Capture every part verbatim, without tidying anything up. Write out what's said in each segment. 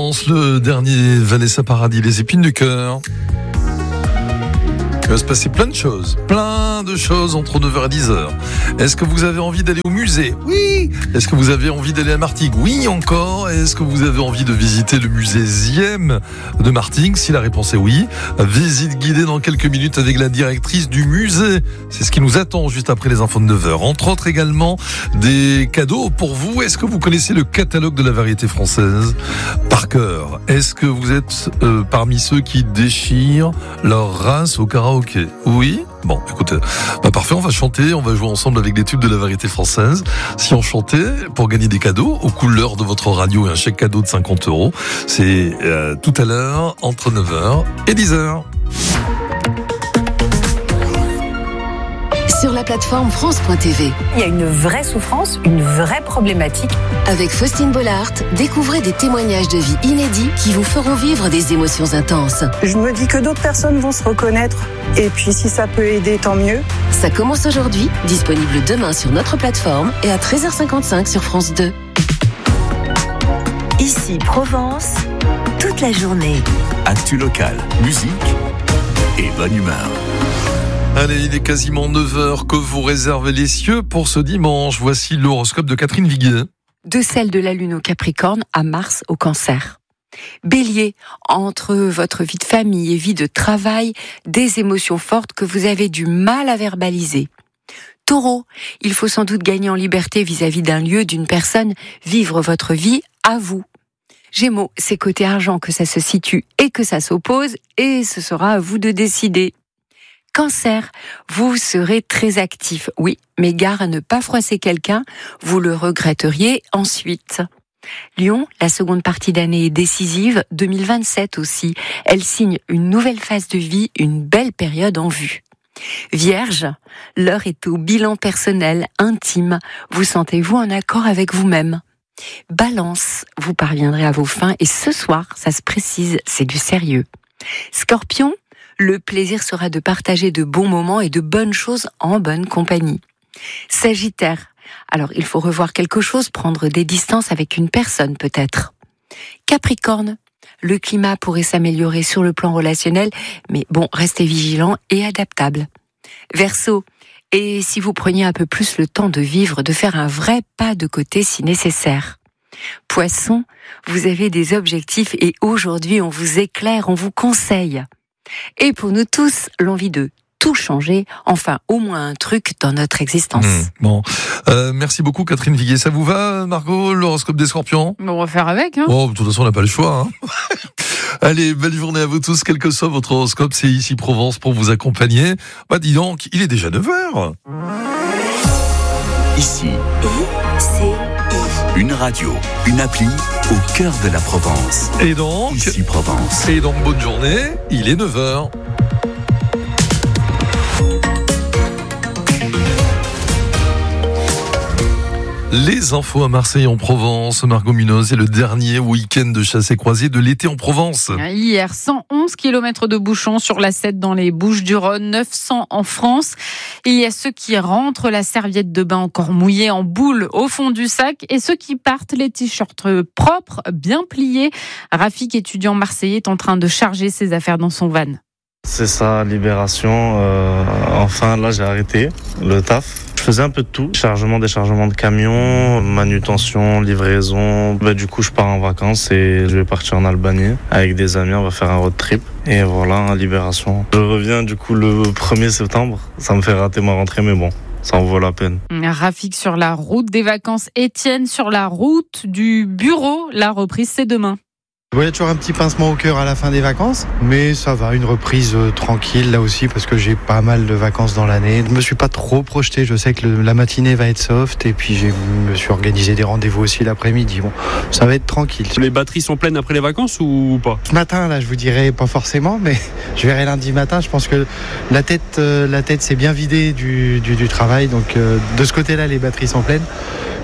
Provence, le dernier Vanessa Paradis, les épines du cœur. Il va se passer plein de choses, plein de choses entre neuf heures et dix heures. Est-ce que vous avez envie d'aller au musée ? Oui. Est-ce que vous avez envie d'aller à Martigues ? Oui encore. Est-ce que vous avez envie de visiter le musée Ziem de Martigues ? Si la réponse est oui, visite guidée dans quelques minutes avec la directrice du musée. C'est ce qui nous attend juste après les infos de neuf heures. Entre autres également des cadeaux pour vous. Est-ce que vous connaissez le catalogue de la variété française par cœur ? Est-ce que vous êtes euh, parmi ceux qui déchirent leur race au karaoké ? Ok, oui. Bon, écoutez, bah parfait, on va chanter, on va jouer ensemble avec les tubes de la variété française. Si on chantait pour gagner des cadeaux aux couleurs de votre radio et un chèque cadeau de cinquante euros, c'est euh, tout à l'heure entre neuf heures et dix heures. Sur la plateforme France point T V. Il y a une vraie souffrance, une vraie problématique. Avec Faustine Bollard, découvrez des témoignages de vie inédits qui vous feront vivre des émotions intenses. Je me dis que d'autres personnes vont se reconnaître. Et puis si ça peut aider, tant mieux. Ça commence aujourd'hui, disponible demain sur notre plateforme et à treize heures cinquante-cinq sur France deux. Ici Provence, toute la journée. Actu local, musique et bonne humeur. Allez, il est quasiment neuf heures que vous réservez les cieux pour ce dimanche. Voici l'horoscope de Catherine Viguier. De celle de la Lune au Capricorne à Mars au Cancer. Bélier, entre votre vie de famille et vie de travail, des émotions fortes que vous avez du mal à verbaliser. Taureau, il faut sans doute gagner en liberté vis-à-vis d'un lieu, d'une personne, vivre votre vie à vous. Gémeaux, c'est côté argent que ça se situe et que ça s'oppose, et ce sera à vous de décider. Cancer, vous serez très actif, oui, mais gare à ne pas froisser quelqu'un, vous le regretteriez ensuite. Lion, la seconde partie d'année est décisive, deux mille vingt-sept aussi. Elle signe une nouvelle phase de vie, une belle période en vue. Vierge, l'heure est au bilan personnel, intime. Vous sentez-vous en accord avec vous-même ? Balance, vous parviendrez à vos fins et ce soir, ça se précise, c'est du sérieux. Scorpion, le plaisir sera de partager de bons moments et de bonnes choses en bonne compagnie. Sagittaire, alors il faut revoir quelque chose, prendre des distances avec une personne peut-être. Capricorne, le climat pourrait s'améliorer sur le plan relationnel, mais bon, restez vigilant et adaptable. Verseau, et si vous preniez un peu plus le temps de vivre, de faire un vrai pas de côté si nécessaire. Poisson, vous avez des objectifs et aujourd'hui on vous éclaire, on vous conseille. Et pour nous tous, l'envie de tout changer, enfin au moins un truc dans notre existence. Mmh, bon, euh, merci beaucoup Catherine Viguier. Ça vous va, Margot, l'horoscope des Scorpions ? Bon, on va faire avec. Hein. Oh, de toute façon, on n'a pas le choix. Hein. Allez, belle journée à vous tous, quel que soit votre horoscope, c'est ici Provence pour vous accompagner. Bah dis donc, il est déjà neuf heures. Ici, I C I. une radio, une appli au cœur de la Provence. Et donc, Ici Provence. Et donc, bonne journée, il est neuf heures. Les infos à Marseille en Provence, Margot Munoz, est le dernier week-end de chasse et croisée de l'été en Provence. Hier, cent onze kilomètres de bouchons sur l'A sept dans les Bouches-du-Rhône, neuf cents en France. Et il y a ceux qui rentrent la serviette de bain encore mouillée en boule au fond du sac et ceux qui partent les t-shirts propres, bien pliés. Rafik, étudiant marseillais, est en train de charger ses affaires dans son van. C'est ça, libération. Euh, enfin, là, j'ai arrêté le taf. Je faisais un peu de tout. Chargement, déchargement de camions, manutention, livraison. Bah, du coup, je pars en vacances et je vais partir en Albanie avec des amis. On va faire un road trip. Et voilà, libération. Je reviens du coup le premier septembre. Ça me fait rater ma rentrée, mais bon. Ça en vaut la peine. Rafik sur la route des vacances, Étienne sur la route du bureau. La reprise, c'est demain. Il y a toujours un petit pincement au cœur à la fin des vacances, mais ça va, une reprise euh, tranquille là aussi parce que j'ai pas mal de vacances dans l'année. Je me suis pas trop projeté, je sais que le, la matinée va être soft et puis je me suis organisé des rendez-vous aussi l'après-midi. Bon, ça va être tranquille. Les batteries sont pleines après les vacances ou pas ? Ce matin là, je vous dirais pas forcément, mais je verrai lundi matin. Je pense que la tête, euh, la tête s'est bien vidée du, du, du travail, donc euh, de ce côté-là, les batteries sont pleines.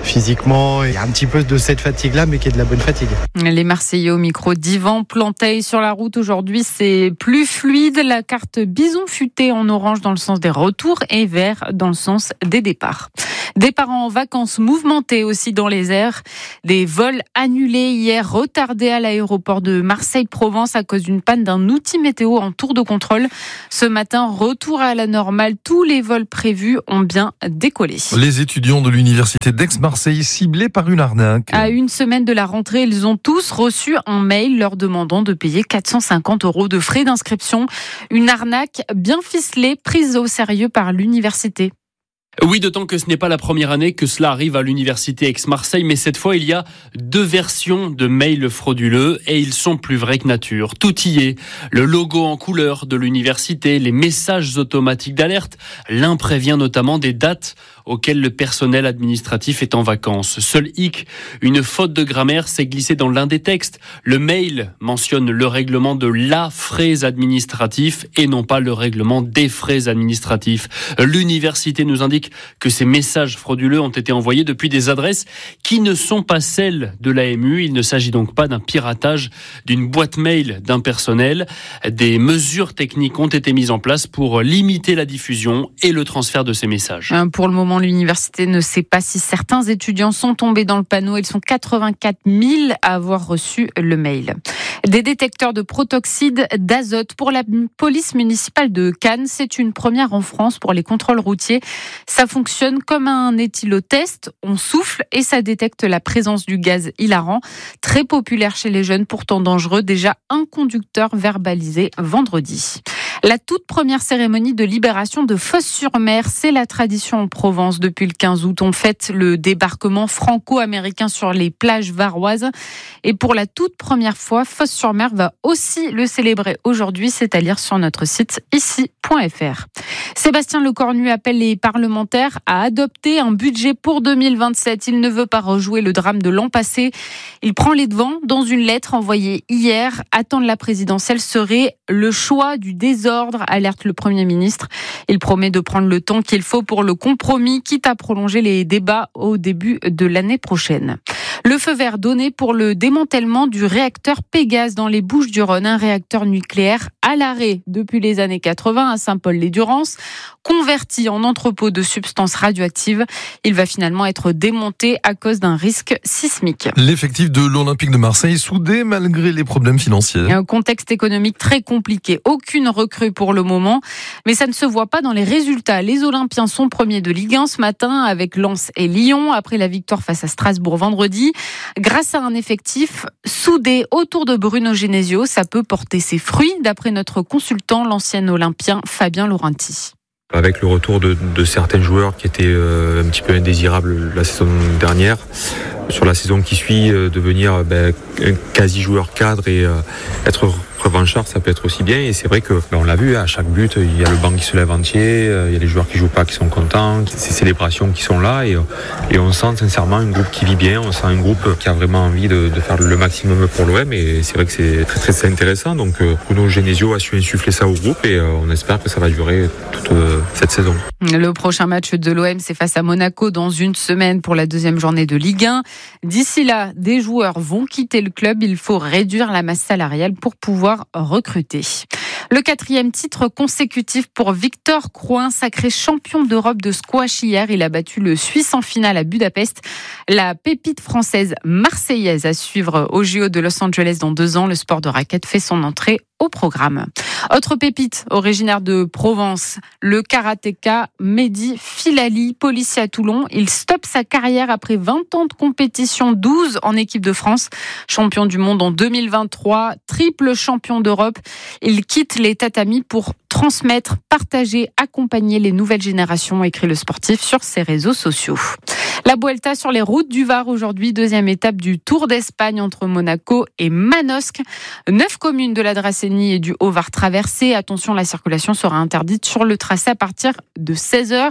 physiquement. Il y a un petit peu de cette fatigue-là, mais qui est de la bonne fatigue. Les Marseillais au micro d'Yvan Planteil. Sur la route aujourd'hui, c'est plus fluide. La carte bison futé en orange dans le sens des retours et vert dans le sens des départs. Départ en vacances mouvementés aussi dans les airs. Des vols annulés hier, retardés à l'aéroport de Marseille-Provence à cause d'une panne d'un outil météo en tour de contrôle. Ce matin, retour à la normale. Tous les vols prévus ont bien décollé. Les étudiants de l'université d'Aix-Marseille ciblés par une arnaque. À une semaine de la rentrée, ils ont tous reçu un mail leur demandant de payer quatre cent cinquante euros de frais d'inscription. Une arnaque bien ficelée, prise au sérieux par l'université. Oui, d'autant que ce n'est pas la première année que cela arrive à l'université Aix-Marseille, mais cette fois, il y a deux versions de mails frauduleux et ils sont plus vrais que nature. Tout y est. Le logo en couleur de l'université, les messages automatiques d'alerte. L'un prévient notamment des dates auxquelles le personnel administratif est en vacances. Seul hic, une faute de grammaire s'est glissée dans l'un des textes. Le mail mentionne le règlement de la frais administratif et non pas le règlement des frais administratifs. L'université nous indique que ces messages frauduleux ont été envoyés depuis des adresses qui ne sont pas celles de l'A M U. Il ne s'agit donc pas d'un piratage d'une boîte mail d'un personnel. Des mesures techniques ont été mises en place pour limiter la diffusion et le transfert de ces messages. Pour le moment, l'université ne sait pas si certains étudiants sont tombés dans le panneau. Ils sont quatre-vingt-quatre mille à avoir reçu le mail. Des détecteurs de protoxyde d'azote pour la police municipale de Cannes. C'est une première en France pour les contrôles routiers. Ça fonctionne comme un éthylotest. On souffle et ça détecte la présence du gaz hilarant. Très populaire chez les jeunes, pourtant dangereux. Déjà un conducteur verbalisé vendredi. La toute première cérémonie de libération de Fos-sur-Mer, c'est la tradition en Provence. Depuis le quinze août, on fête le débarquement franco-américain sur les plages varoises. Et pour la toute première fois, Fos-sur-Mer va aussi le célébrer aujourd'hui, c'est à lire sur notre site ici point f r. Sébastien Lecornu appelle les parlementaires à adopter un budget pour deux mille vingt-sept. Il ne veut pas rejouer le drame de l'an passé. Il prend les devants dans une lettre envoyée hier. Attendre la présidentielle serait le choix du désordre, alerte le Premier ministre. Il promet de prendre le temps qu'il faut pour le compromis, quitte à prolonger les débats au début de l'année prochaine. Le feu vert donné pour le démantèlement du réacteur Pégase dans les Bouches-du-Rhône, un réacteur nucléaire à l'arrêt depuis les années quatre-vingts à Saint-Paul-les-Durances, converti en entrepôt de substances radioactives. Il va finalement être démonté à cause d'un risque sismique. L'effectif de l'Olympique de Marseille soudé malgré les problèmes financiers. Un contexte économique très compliqué. Aucune recrue pour le moment, mais ça ne se voit pas dans les résultats. Les Olympiens sont premiers de Ligue un ce matin avec Lens et Lyon après la victoire face à Strasbourg vendredi. Grâce à un effectif soudé autour de Bruno Genesio, ça peut porter ses fruits, d'après notre consultant, l'ancien Olympien Fabien Laurenti. Avec le retour de, de certains joueurs qui étaient euh, un petit peu indésirables la saison dernière, sur la saison qui suit, euh, devenir ben, un quasi-joueur cadre et euh, être revanchard, ça peut être aussi bien. Et c'est vrai que ben, on l'a vu, à chaque but, il y a le banc qui se lève entier, euh, il y a les joueurs qui jouent pas, qui sont contents, ces célébrations qui sont là, et, et on sent sincèrement un groupe qui vit bien, on sent un groupe qui a vraiment envie de, de faire le maximum pour l'O M, et c'est vrai que c'est très très intéressant. Donc euh, Bruno Genesio a su insuffler ça au groupe, et euh, on espère que ça va durer toute euh, cette saison. Le prochain match de l'O M, c'est face à Monaco dans une semaine pour la deuxième journée de Ligue un. D'ici là, des joueurs vont quitter le club. Il faut réduire la masse salariale pour pouvoir recruter. Le quatrième titre consécutif pour Victor Crouin, sacré champion d'Europe de squash hier. Il a battu le Suisse en finale à Budapest. La pépite française marseillaise à suivre au J O de Los Angeles dans deux ans. Le sport de raquette fait son entrée au programme. Autre pépite originaire de Provence, le karatéka Mehdi Filali, policier à Toulon. Il stoppe sa carrière après vingt ans de compétition, douze en équipe de France. Champion du monde en deux mille vingt-trois, triple champion d'Europe. Il quitte les tatamis pour transmettre, partager, accompagner les nouvelles générations, écrit le sportif sur ses réseaux sociaux. La Vuelta sur les routes du Var aujourd'hui, deuxième étape du Tour d'Espagne entre Monaco et Manosque. Neuf communes de la Dracénie et du Haut-Var traversées. Attention, la circulation sera interdite sur le tracé à partir de seize heures.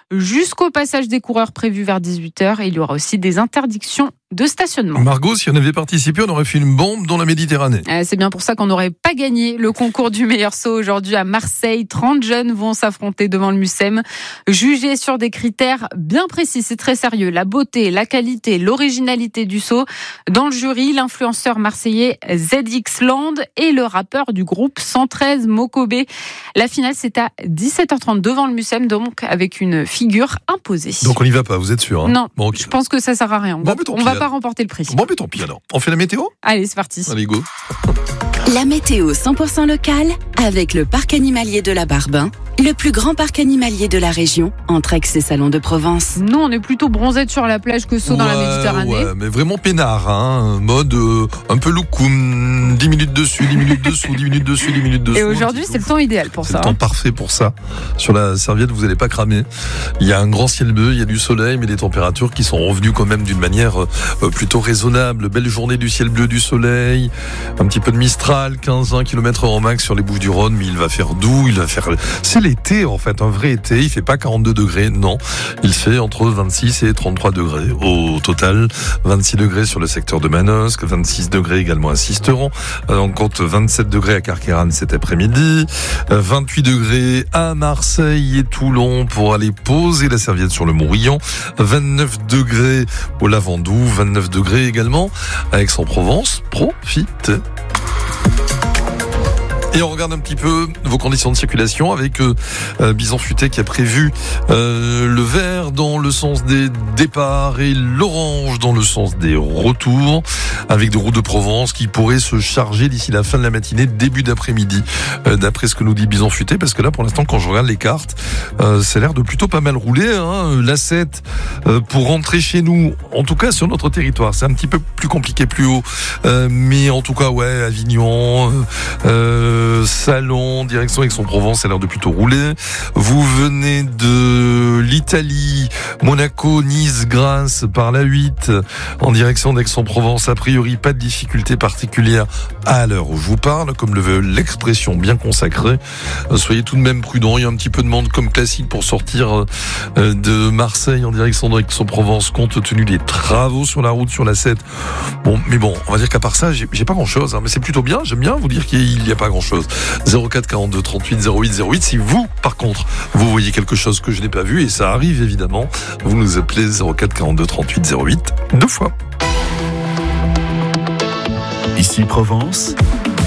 jusqu'au passage des coureurs prévu vers dix-huit heures. Et il y aura aussi des interdictions de stationnement. Margot, si on avait participé, on aurait fait une bombe dans la Méditerranée. Euh, c'est bien pour ça qu'on n'aurait pas gagné le concours du meilleur saut aujourd'hui à Marseille. trente jeunes vont s'affronter devant le Mucem, jugés sur des critères bien précis. C'est très sérieux. La beauté, la qualité, l'originalité du saut. Dans le jury, l'influenceur marseillais Z X Land et le rappeur du groupe cent treize Mokobe. La finale, c'est à dix-sept heures trente devant le Mucem, donc avec une figure imposée. Donc on n'y va pas, vous êtes sûr, hein? Non, bon, okay. Je pense que ça sert à rien. Bon, on ne va pas remporter le prix. Bon, mais tant pis alors. On fait la météo ? Allez, c'est parti. Allez, go. La météo cent pour cent locale avec le parc animalier de la Barbin, le plus grand parc animalier de la région, entre Aix et Salon de Provence. Non, on est plutôt bronzette sur la plage que saut ouais, dans la Méditerranée. Ouais, mais vraiment peinard, hein. Mode euh, un peu loukoum, dix minutes dessus, dix minutes dessous, dix minutes dessus, dix minutes dessous. Et aujourd'hui, c'est le temps idéal pour c'est ça. C'est le temps parfait pour ça. Sur la serviette, vous n'allez pas cramer. Il y a un grand ciel bleu, il y a du soleil, mais des températures qui sont revenues quand même d'une manière euh, plutôt raisonnable. Belle journée du ciel bleu, du soleil, un petit peu de Mistral, quinze à vingt kilomètres heure en max sur les Bouches-du-Rhône, mais il va faire doux, il va faire... C'est l'été en fait, un vrai été, il fait pas quarante-deux degrés, non. Il fait entre vingt-six et trente-trois degrés. Au total, vingt-six degrés sur le secteur de Manosque, vingt-six degrés également à Sisteron. On compte vingt-sept degrés à Carqueiranne cet après-midi, vingt-huit degrés à Marseille et Toulon pour aller poser la serviette sur le Morillon, vingt-neuf degrés au Lavandou, vingt-neuf degrés également à Aix-en-Provence. Profite. Et on regarde un petit peu vos conditions de circulation avec euh, Bison Futé qui a prévu euh, le vert dans le sens des départs et l'orange dans le sens des retours, avec des routes de Provence qui pourraient se charger d'ici la fin de la matinée, début d'après-midi, euh, d'après ce que nous dit Bison Futé, parce que là pour l'instant quand je regarde les cartes, euh, ça a l'air de plutôt pas mal rouler, hein. L'A sept euh, pour rentrer chez nous, en tout cas sur notre territoire, c'est un petit peu plus compliqué plus haut, euh, mais en tout cas ouais, Avignon, euh, euh, Salon, direction Aix-en-Provence, ça a l'air de plutôt rouler. Vous venez de l'Italie, Monaco, Nice, Grasse, par la huit, en direction d'Aix-en-Provence. A priori, pas de difficulté particulière à l'heure où je vous parle, comme le veut l'expression bien consacrée. Soyez tout de même prudents. Il y a un petit peu de monde comme classique pour sortir de Marseille en direction d'Aix-en-Provence, compte tenu des travaux sur la route, sur la sept. Bon, mais bon, on va dire qu'à part ça, j'ai, j'ai pas grand-chose, hein, mais c'est plutôt bien. J'aime bien vous dire qu'il n'y a pas grand-chose. zéro quatre quarante-deux trente-huit zéro huit zéro huit. Si vous, par contre, vous voyez quelque chose que je n'ai pas vu, et ça arrive évidemment, vous nous appelez zéro quatre quarante-deux trente-huit zéro huit deux fois. Ici Provence,